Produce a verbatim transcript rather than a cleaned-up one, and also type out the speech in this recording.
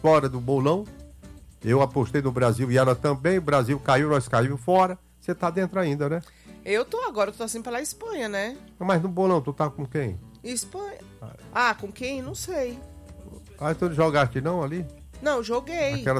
fora do bolão. Eu apostei no Brasil e ela também. O Brasil caiu, nós caímos fora. Você tá dentro ainda, né? Eu tô agora, eu tô assim pela Espanha, né? Mas no bolão, tu tá com quem? Espanha. Ah, com quem? Não sei. Ah, tu não jogaste não ali? Não, joguei. Aquela